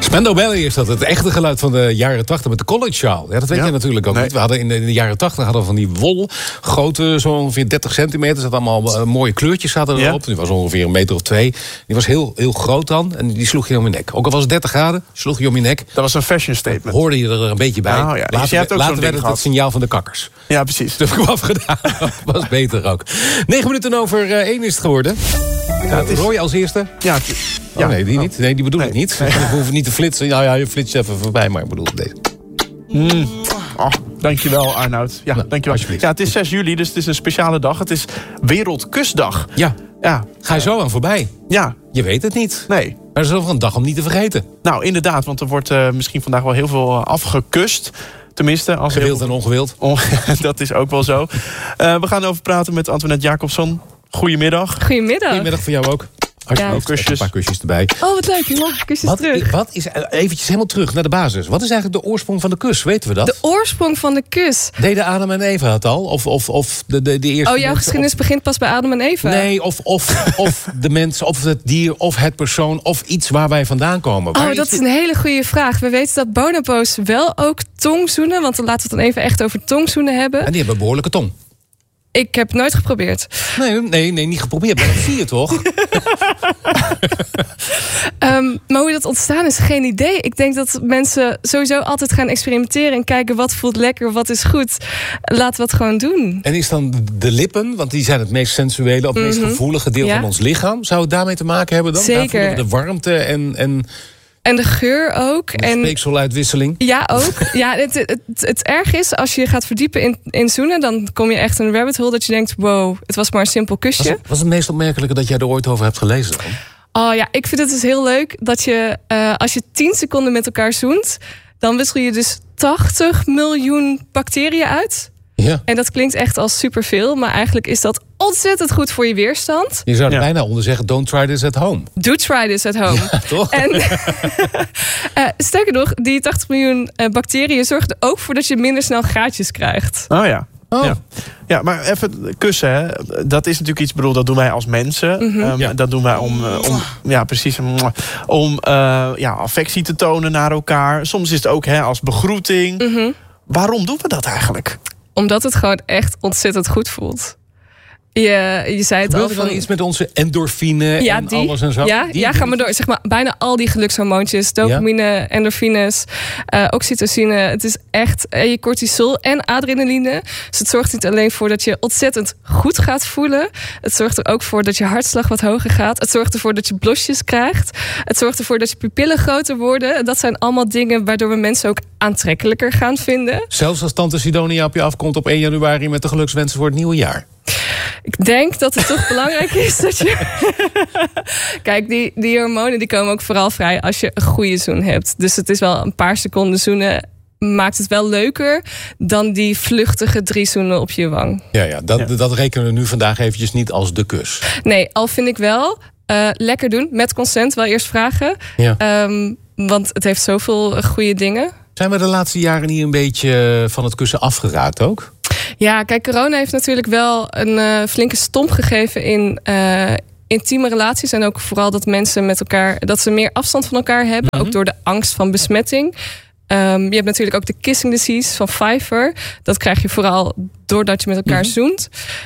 Spandau Ballet is dat, het echte geluid van de jaren 80 met de college sjaal. Ja, dat weet je natuurlijk ook niet. We hadden in de jaren 80 hadden we van die wol, grote, zo ongeveer 30 centimeter. Er zaten allemaal mooie kleurtjes zaten erop. Die was ongeveer 1 meter of 2. Die was heel, heel groot dan en die sloeg je om je nek. Ook al was het 30 graden, sloeg je om je nek. Dat was een fashion statement. Hoorde je er een beetje bij. Nou, ja. Later werd het signaal van de kakkers. Ja, precies. Dat heb ik afgedaan. Was beter ook. 9 minuten over 1 is het geworden. Ja, Roy als eerste. Ja. Oh, nee, die niet. Nee, die bedoel ik niet. We hoeven niet te flitsen. Nou ja, je flitst even voorbij, maar ik bedoel deze. Dankjewel, Arnoud. Ja, dankjewel. Ja, het is 6 juli, dus het is een speciale dag. Het is Wereldkusdag. Ja. Ga je zo aan voorbij? Ja. Je weet het niet. Nee. Maar het is wel een dag om niet te vergeten. Nou, inderdaad, want er wordt misschien vandaag wel heel veel afgekust. Tenminste, als gewild en ongewild. Dat is ook wel zo. We gaan over praten met Antoinette Jacobson. Goedemiddag. Goedemiddag voor jou ook. Kusjes. Een paar kusjes erbij. Oh, wat leuk. Kusjes terug. Wat is, eventjes helemaal terug naar de basis. Wat is eigenlijk de oorsprong van de kus? Weten we dat? De oorsprong van de kus? Deden Adam en Eva het al? Of de eerste... Oh, jouw geschiedenis begint pas bij Adam en Eva? Nee, of de mens, of het dier, of het persoon... of iets waar wij vandaan komen. Oh, dat is een hele goede vraag. We weten dat bonobo's wel ook tongzoenen. Want laten we het dan even echt over tongzoenen hebben. En die hebben een behoorlijke tong. Ik heb het nooit geprobeerd. Nee, niet geprobeerd. Maar dat zie je toch? Maar hoe dat ontstaan is, geen idee. Ik denk dat mensen sowieso altijd gaan experimenteren... en kijken wat voelt lekker, wat is goed. Laten we het gewoon doen. En is dan de lippen, want die zijn het meest sensuele... of het meest gevoelige deel van ons lichaam... zou het daarmee te maken hebben dan? Zeker. De warmte En de geur ook. De speekseluitwisseling. Ja, ook. Ja, het erg is, als je gaat verdiepen in zoenen... dan kom je echt in een rabbit hole dat je denkt... wow, het was maar een simpel kusje. Wat is het meest opmerkelijke dat jij er ooit over hebt gelezen dan? Oh ja, ik vind het dus heel leuk dat je... als je 10 seconden met elkaar zoent... dan wissel je dus 80 miljoen bacteriën uit... Ja. En dat klinkt echt als superveel, maar eigenlijk is dat ontzettend goed voor je weerstand. Je zou er bijna onder zeggen, don't try this at home. Do try this at home. Ja, toch? En sterker nog, die 80 miljoen bacteriën zorgen er ook voor dat je minder snel gaatjes krijgt. Oh ja. Ja, maar even kussen, hè. Dat is natuurlijk iets, dat doen wij als mensen. Dat doen wij om affectie te tonen naar elkaar. Soms is het ook als begroeting. Waarom doen we dat eigenlijk? Omdat het gewoon echt ontzettend goed voelt. Je zei het al. Gebeurt er dan iets met onze endorfine en alles en zo? Ja, ga maar door. Zeg maar, bijna al die gelukshormoontjes. Dopamine, endorfines, oxytocine. Het is echt je cortisol en adrenaline. Dus het zorgt niet alleen voor dat je ontzettend goed gaat voelen. Het zorgt er ook voor dat je hartslag wat hoger gaat. Het zorgt ervoor dat je blosjes krijgt. Het zorgt ervoor dat je pupillen groter worden. Dat zijn allemaal dingen waardoor we mensen ook aantrekkelijker gaan vinden. Zelfs als tante Sidonia op je afkomt op 1 januari... met de gelukswensen voor het nieuwe jaar. Ik denk dat het toch belangrijk is dat je... Kijk, die hormonen die komen ook vooral vrij als je een goede zoen hebt. Dus het is wel een paar seconden zoenen... maakt het wel leuker dan die vluchtige 3 zoenen op je wang. Ja, dat rekenen we nu vandaag eventjes niet als de kus. Nee, al vind ik wel... lekker doen, met consent wel eerst vragen. Ja. Want het heeft zoveel goede dingen. Zijn we de laatste jaren niet een beetje van het kussen afgeraakt ook? Ja, kijk, corona heeft natuurlijk wel een flinke stomp gegeven in intieme relaties. En ook vooral dat mensen met elkaar, dat ze meer afstand van elkaar hebben. Ook door de angst van besmetting. Je hebt natuurlijk ook de kissing disease van Pfeiffer. Dat krijg je vooral doordat je met elkaar zoent.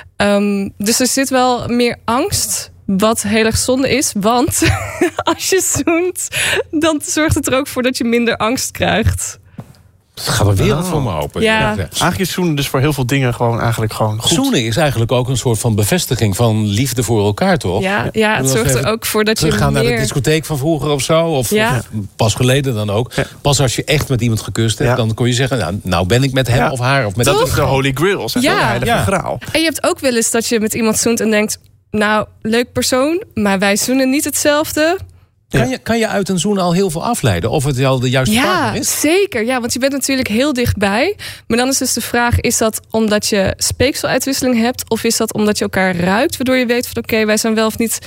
Dus er zit wel meer angst. Wat heel erg zonde is, want als je zoent, dan zorgt het er ook voor dat je minder angst krijgt. Het gaat een wereld voor me open. Ja. Eigenlijk is zoenen dus voor heel veel dingen gewoon goed. Zoenen is eigenlijk ook een soort van bevestiging van liefde voor elkaar, toch? Ja, het zorgt er ook voor dat je gaan naar de discotheek van vroeger of zo. Of pas geleden dan ook. Ja. Pas als je echt met iemand gekust hebt, dan kon je zeggen... nou ben ik met hem of haar. Of met dat is de holy grail, zeg maar. De heilige graal. En je hebt ook wel eens dat je met iemand zoent en denkt... nou, leuk persoon, maar wij zoenen niet hetzelfde... Kan je uit een zoen al heel veel afleiden? Of het al de juiste partner is? Ja, zeker. Ja, want je bent natuurlijk heel dichtbij. Maar dan is dus de vraag... is dat omdat je speekseluitwisseling hebt... of is dat omdat je elkaar ruikt... waardoor je weet van oké, wij zijn wel of niet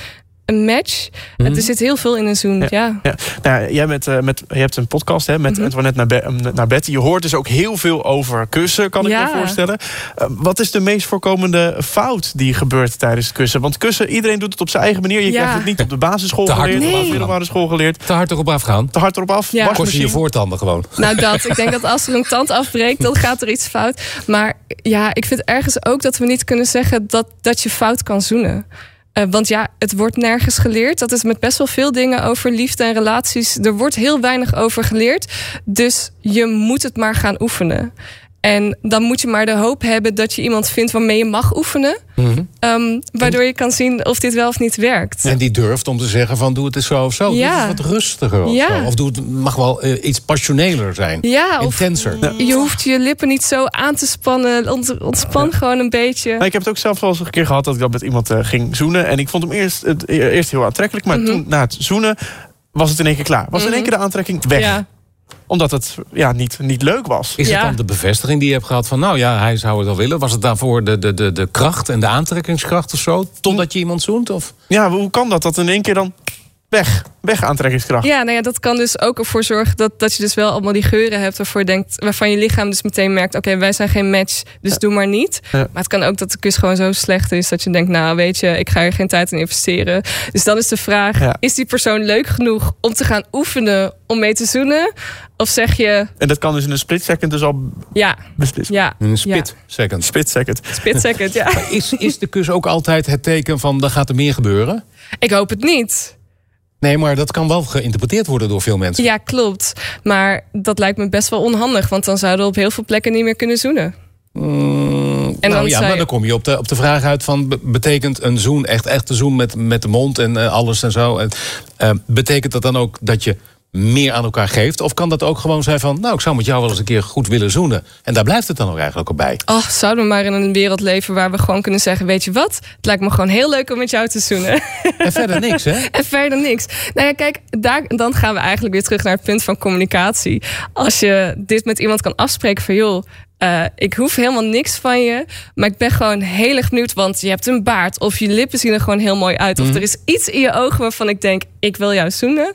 een match. Er zit heel veel in een zoen, ja. Nou, jij je hebt een podcast met Antoinette naar Betty. Je hoort dus ook heel veel over kussen, kan ik me voorstellen. Wat is de meest voorkomende fout die gebeurt tijdens het kussen? Want kussen, iedereen doet het op zijn eigen manier. Je krijgt het niet op de basisschool geleerd, of op de middelbare school geleerd. Te hard erop afgaan. Te hard erop af. Ja. Kost je voortanden gewoon. Nou, ik denk dat als er een tand afbreekt, dan gaat er iets fout. Maar ja, ik vind ergens ook dat we niet kunnen zeggen dat je fout kan zoenen. Want ja, het wordt nergens geleerd. Dat is met best wel veel dingen over liefde en relaties. Er wordt heel weinig over geleerd. Dus je moet het maar gaan oefenen. En dan moet je maar de hoop hebben dat je iemand vindt waarmee je mag oefenen. Waardoor je kan zien of dit wel of niet werkt. En die durft om te zeggen van doe het eens zo of zo. Doe het wat rustiger of zo. Of het mag wel iets passioneler zijn. Ja, intenser. Je hoeft je lippen niet zo aan te spannen. Ontspan gewoon een beetje. Nou, ik heb het ook zelf wel eens een keer gehad dat ik dat met iemand ging zoenen. En ik vond hem eerst heel aantrekkelijk. Maar toen na het zoenen was het in één keer klaar. Was in één keer de aantrekking weg. Ja. Omdat het niet leuk was. Is het dan de bevestiging die je hebt gehad van hij zou het wel willen? Was het daarvoor de kracht en de aantrekkingskracht of zo? Totdat je iemand zoent? Of? Ja, hoe kan dat? Dat in één keer dan weg aantrekkingskracht. Ja, nou ja, dat kan dus ook ervoor zorgen dat je dus wel allemaal die geuren hebt waarvan je lichaam dus meteen merkt, oké, wij zijn geen match, dus doe maar niet. Ja. Maar het kan ook dat de kus gewoon zo slecht is dat je denkt, nou weet je, ik ga er geen tijd in investeren. Dus dan is de vraag, is die persoon leuk genoeg om te gaan oefenen om mee te zoenen? Of zeg je... En dat kan dus in een split second dus al beslissen. Ja. In een split second. Split second, ja. Maar is de kus ook altijd het teken van, dan gaat er meer gebeuren? Ik hoop het niet. Nee, maar dat kan wel geïnterpreteerd worden door veel mensen. Ja, klopt. Maar dat lijkt me best wel onhandig. Want dan zouden we op heel veel plekken niet meer kunnen zoenen. Maar dan kom je op de vraag uit van, betekent een zoen echt een zoen met de mond en alles en zo? En, betekent dat dan ook dat je meer aan elkaar geeft? Of kan dat ook gewoon zijn van, ik zou met jou wel eens een keer goed willen zoenen. En daar blijft het dan ook eigenlijk op bij. Zouden we maar in een wereld leven waar we gewoon kunnen zeggen, weet je wat? Het lijkt me gewoon heel leuk om met jou te zoenen. En verder niks, hè? En verder niks. Nou ja, kijk, dan gaan we eigenlijk weer terug naar het punt van communicatie. Als je dit met iemand kan afspreken van, joh, ik hoef helemaal niks van je, maar ik ben gewoon heel erg benieuwd, want je hebt een baard of je lippen zien er gewoon heel mooi uit. Of er is iets in je ogen waarvan ik denk, ik wil jou zoenen.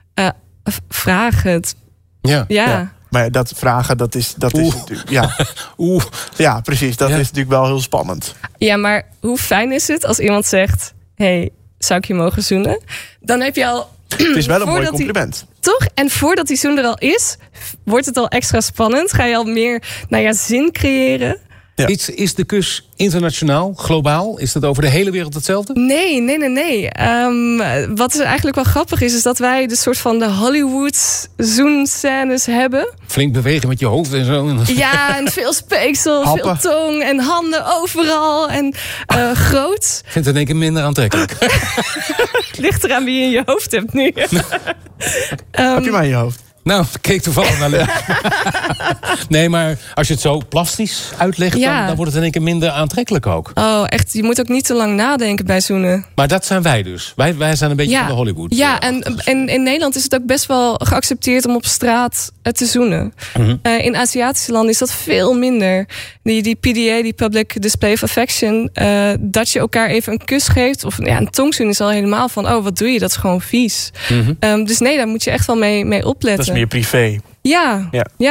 Vraag het. Ja. Maar dat vragen, dat is natuurlijk... Ja. Ja, precies. Dat is natuurlijk wel heel spannend. Ja, maar hoe fijn is het als iemand zegt, hey, zou ik je mogen zoenen? Dan heb je al... Het is wel een mooi compliment. Toch? En voordat die zoen er al is, wordt het al extra spannend. Ga je al meer zin creëren. Ja. Is de kus internationaal, globaal? Is dat over de hele wereld hetzelfde? Nee. Wat eigenlijk wel grappig is dat wij de soort van de Hollywood zoenscènes hebben. Flink bewegen met je hoofd en zo. Ja, en veel speeksel, veel tong en handen overal en groot. Ik vind het in één keer minder aantrekkelijk. Het ligt eraan wie je in je hoofd hebt nu. Heb je mij in je hoofd? Nou, ik keek toevallig naar Nee, maar als je het zo plastisch uitlegt, dan wordt het in één keer minder aantrekkelijk ook. Oh, echt. Je moet ook niet te lang nadenken bij zoenen. Maar dat zijn wij dus. Wij zijn een beetje van de Hollywood. Ja, en in Nederland is het ook best wel geaccepteerd om op straat te zoenen. In Aziatische landen is dat veel minder. Die PDA, die Public Display of Affection, dat je elkaar even een kus geeft. Of een tongzoen is al helemaal van, wat doe je? Dat is gewoon vies. Dus nee, daar moet je echt wel mee opletten. Meer privé. Ja.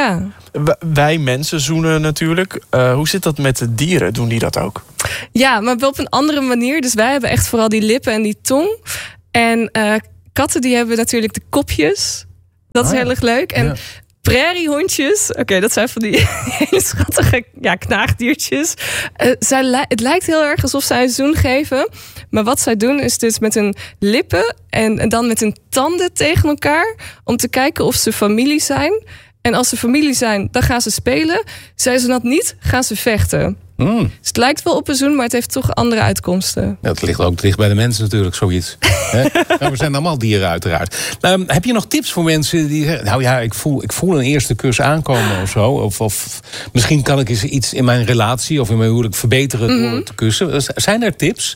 Wij mensen zoenen natuurlijk. Hoe zit dat met de dieren? Doen die dat ook? Ja, maar wel op een andere manier. Dus wij hebben echt vooral die lippen en die tong. En katten die hebben natuurlijk de kopjes. Dat is heel erg leuk. En prairiehondjes, dat zijn van die hele schattige knaagdiertjes. Het lijkt heel erg alsof zij een zoen geven. Maar wat zij doen is dus met hun lippen en dan met hun tanden tegen elkaar, om te kijken of ze familie zijn. En als ze familie zijn, dan gaan ze spelen. Zijn ze dat niet, gaan ze vechten. Dus het lijkt wel op een zoen, maar het heeft toch andere uitkomsten. Ja, het ligt ook dicht bij de mensen natuurlijk, zoiets. Maar we zijn allemaal dieren uiteraard. Heb je nog tips voor mensen die zeggen, ik voel een eerste kus aankomen of zo? Of misschien kan ik eens iets in mijn relatie of in mijn huwelijk verbeteren door te kussen. Zijn er tips?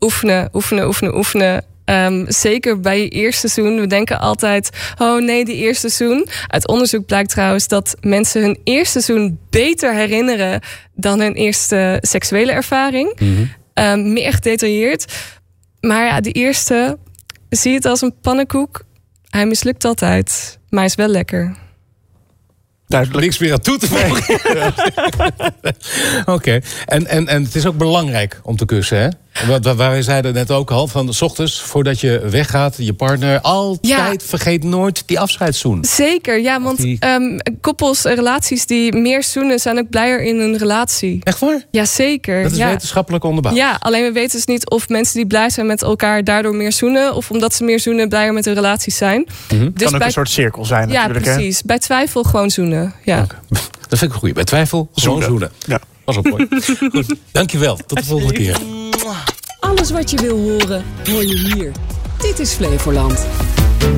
Oefenen. Zeker bij je eerste zoen. We denken altijd, die eerste zoen. Uit onderzoek blijkt trouwens dat mensen hun eerste zoen beter herinneren dan hun eerste seksuele ervaring. Meer gedetailleerd. Maar de eerste, zie het als een pannenkoek. Hij mislukt altijd, maar hij is wel lekker. Niks meer aan toe te voegen. Oké. En het is ook belangrijk om te kussen, hè? Waar wij zeiden net ook al, van 's ochtends voordat je weggaat, je partner altijd vergeet nooit die afscheidszoen. Zeker, ja, want koppels, relaties die meer zoenen zijn ook blijer in hun relatie. Echt waar? Ja, zeker. Dat is wetenschappelijk onderbouwd. Ja, alleen we weten dus niet of mensen die blij zijn met elkaar daardoor meer zoenen, of omdat ze meer zoenen blijer met hun relaties zijn. Dus kan ook een soort cirkel zijn natuurlijk. Ja, precies. Bij twijfel gewoon zoenen. Ja. Okay. Dat vind ik een goeie. Bij twijfel gewoon zoenen. Ja. Was ook mooi. Goed, dankjewel. Tot de volgende keer. Alles wat je wil horen, hoor je hier. Dit is Flevoland.